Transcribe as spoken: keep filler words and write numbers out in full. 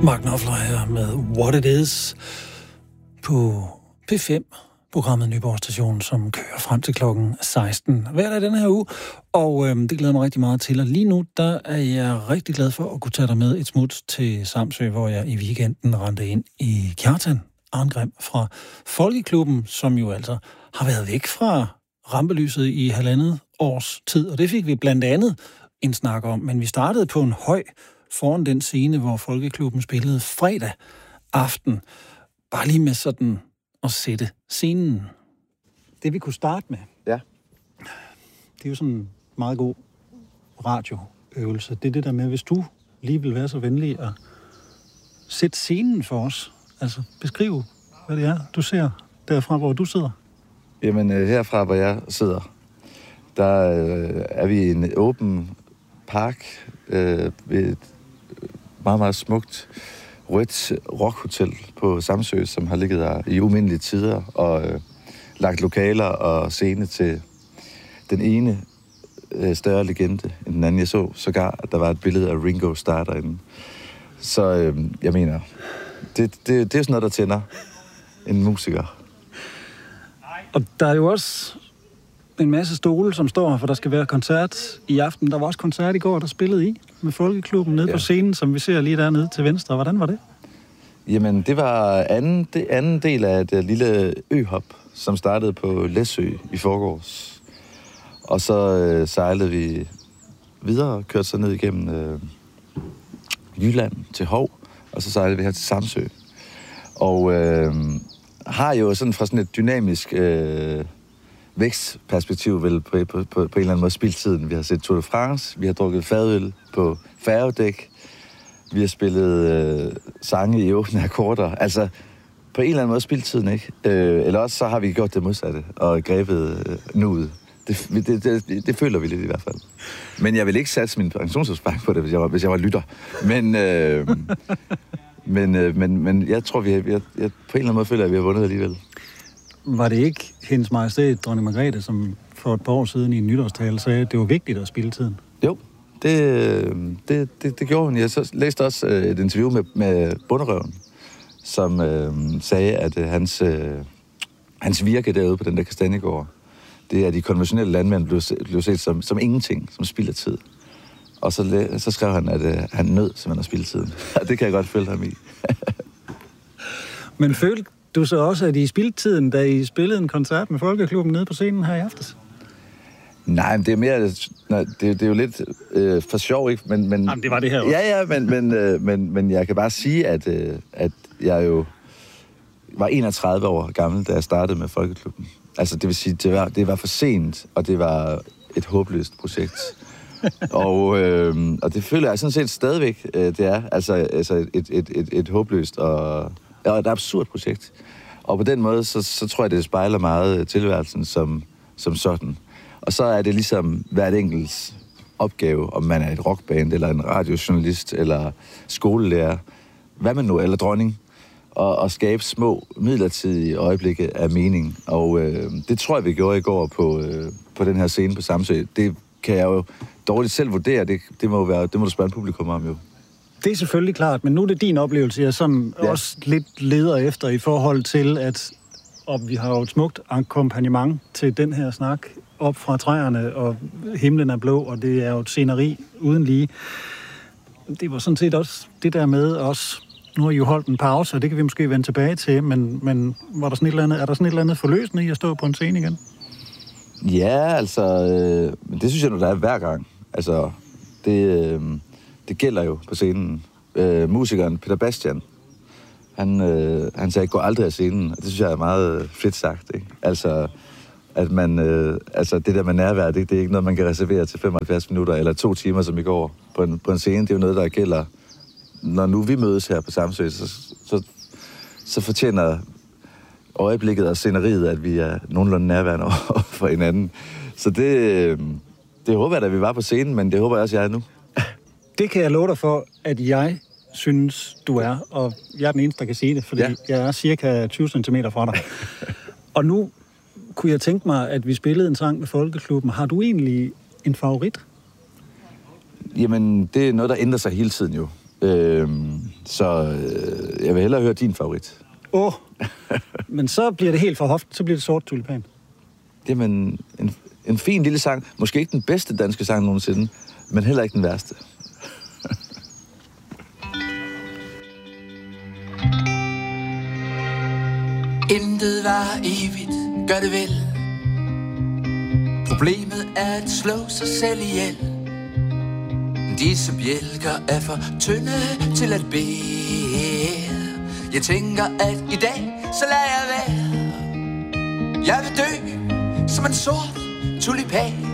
Mark Knopfler her med What It Is på P fem, programmet Nyborg Station, som kører frem til klokken seksten hver dag denne her uge. Og øhm, det glæder mig rigtig meget til. Og lige nu, der er jeg rigtig glad for at kunne tage dig med et smut til Samsø, hvor jeg i weekenden rendte ind i Kjartan Arngrim fra Folkeklubben, som jo altså har været væk fra rampelyset i halvandet års tid. Og det fik vi blandt andet en snak om. Men vi startede på en høj foran den scene, hvor Folkeklubben spillede fredag aften. Bare lige med sådan at sætte scenen. Det vi kunne starte med, ja. Det er jo sådan en meget god radioøvelse. Det er det der med, hvis du lige vil være så venlig at sætte scenen for os. Altså beskrive, hvad det er, du ser derfra, hvor du sidder. Jamen herfra, hvor jeg sidder, der øh, er vi i en åben park øh, ved et meget, meget smukt rødt rockhotel på Samsø, som har ligget der i umindelige tider og øh, lagt lokaler og scene til den ene øh, større legende end den anden. Jeg så sågar, at der var et billede af Ringo Starr derinde. Så øh, jeg mener, det, det, det er sådan noget, der tænder en musiker. Og der er jo også en masse stole, som står her, for der skal være koncert i aften. Der var også koncert i går, der spillede I med Folkeklubben nede ja. på scenen, som vi ser lige dernede til venstre. Hvordan var det? Jamen, det var anden, det anden del af et lille øhop, som startede på Læsø i forgårs. Og så øh, sejlede vi videre og kørte så ned igennem øh, Jylland til Hov, og så sejlede vi her til Samsø. Og øh, har jo sådan fra sådan et dynamisk øh, vækstperspektiv vel på, på, på, på en eller anden måde spildt tiden. Vi har set Tour de France, vi har drukket fadøl på færgedæk, vi har spillet øh, sange i åbne akkorder. Altså på en eller anden måde spildt tiden, ikke? Øh, eller også så har vi gjort det modsatte og grebet øh, nuet. Det, det, det, det føler vi lidt i hvert fald. Men jeg vil ikke satse min pensionsopsparing på det, hvis jeg var, hvis jeg var lytter. Men, øh, men, øh, men, men jeg tror, vi har, jeg, jeg, på en eller anden måde føler jeg, at vi har vundet alligevel. Var det ikke hendes majestæt, dronning Margrethe, som for et par år siden i en nytårstale sagde, at det var vigtigt at spille tiden? Jo, det, det, det, det gjorde hun. Jeg så læste også et interview med, med Bonderøven, som øh, sagde, at øh, hans, øh, hans virke derude på den der kastanjegård, det er, at de konventionelle landmænd blev, blev set som, som ingenting, som spild af tid. Og så, så skrev han, at øh, han nød simpelthen at spille tiden. Det kan jeg godt følge ham i. Men følte du så også, at I spildte tiden, da I spillede en koncert med Folkeklubben nede på scenen her i aftes? Nej, men det er mere... Nej, det, det er jo lidt øh, for sjov, ikke? Men, men, Jamen, det var det her også. Ja, ja, men, men, øh, men, men jeg kan bare sige, at, øh, at jeg jo var enogtredive år gammel, da jeg startede med Folkeklubben. Altså, det vil sige, det var, det var for sent, og det var et håbløst projekt. og, øh, og det føler jeg sådan set stadigvæk, øh, det er. Altså, altså et, et, et, et, et håbløst og, og et absurd projekt. Og på den måde, så, så tror jeg, det spejler meget tilværelsen som, som sådan. Og så er det ligesom hvert enkelts opgave, om man er et rockband, eller en radiojournalist, eller skolelærer, hvad man nu, eller dronning, og, og skabe små, midlertidige øjeblikke af mening. Og øh, det tror jeg, vi gjorde i går på, øh, på den her scene på Samsø. Det kan jeg jo dårligt selv vurdere. Det, det, må, være, det må du spørge publikum om jo. Det er selvfølgelig klart, men nu er det din oplevelse, jeg sådan ja. også lidt leder efter i forhold til, at og vi har jo et smukt akkompagnement til den her snak op fra træerne, og himlen er blå, og det er jo et sceneri uden lige. Det var sådan set også det der med os. Nu har I jo holdt en pause, og det kan vi måske vende tilbage til, men, men var der sådan et eller andet, er der sådan et eller andet forløsende i at stå på en scene igen? Ja, altså, øh, det synes jeg nu, der er hver gang. Altså, det, øh, det gælder jo på scenen. Øh, musikeren Peter Bastian, han, øh, han sagde, gå aldrig af scenen. Det synes jeg er meget fedt sagt, ikke? Altså, at man, øh, altså det der med nærvær, det, det er ikke noget, man kan reservere til femoghalvfjerds minutter eller to timer, som i går på en, på en scene. Det er jo noget, der gælder. Når nu vi mødes her på Samsø, så, så, så fortjener øjeblikket og sceneriet, at vi er nogenlunde nærværende over for hinanden. Så det, det håber jeg, at vi var på scenen, men det håber jeg også, jeg er nu. Det kan jeg love dig for, at jeg synes, du er. Og jeg er den eneste, der kan sige det, fordi ja. jeg er cirka tyve centimeter fra dig. Og nu kunne jeg tænke mig, at vi spillede en sang med Folkeklubben. Har du egentlig en favorit? Jamen, det er noget, der ændrer sig hele tiden jo. Øhm, Så øh, jeg vil hellere høre din favorit. Åh, oh. Men så bliver det helt for hoften, så bliver det Sort Tulipan. Jamen, en, en fin lille sang. Måske ikke den bedste danske sang nogensinde, men heller ikke den værste. Intet var evigt, gør det vel. Problemet er at slå sig selv ihjel. Disse bjælker er for tynde til at bære. Jeg tænker, at i dag, så lader jeg være. Jeg vil dø som en sort tulipan.